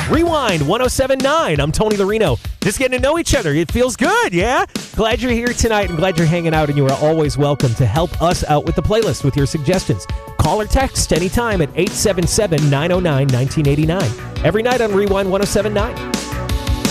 Rewind 1079. I'm Tony Larino. Just getting to know each other. It feels good, yeah? Glad you're here tonight and glad you're hanging out, and you are always welcome to help us out with the playlist with your suggestions. Call or text anytime at 877-909-1989. Every night on Rewind 1079.